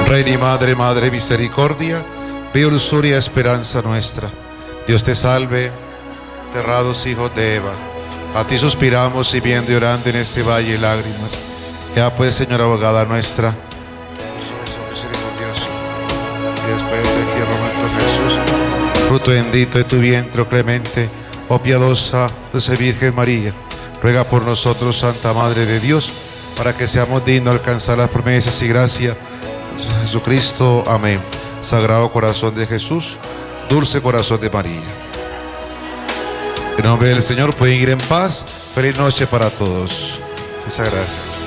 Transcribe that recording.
Reina y Madre, Madre Misericordia, pide dulzura esperanza nuestra. Dios te salve, enterrados hijos de Eva. A ti suspiramos, viviendo y orando en este valle de lágrimas. Ya pues, Señora abogada nuestra, misericordioso, y después de tierra nuestro Jesús, fruto bendito de tu vientre, oh clemente, oh piadosa, dulce Virgen María, ruega por nosotros, Santa Madre de Dios, para que seamos dignos de alcanzar las promesas y gracia de Jesucristo. Amén. Sagrado corazón de Jesús, dulce corazón de María. En nombre del Señor pueden ir en paz. Feliz noche para todos. Muchas gracias.